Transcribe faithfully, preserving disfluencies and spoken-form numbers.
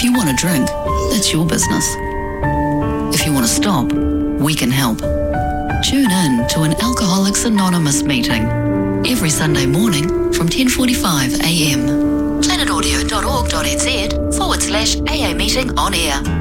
you want a drink, that's your business. If you want to stop, we can help. Tune in to an Alcoholics Anonymous meeting every Sunday morning from ten forty-five a m. planetaudio.org.nz forward slash AA meeting on air.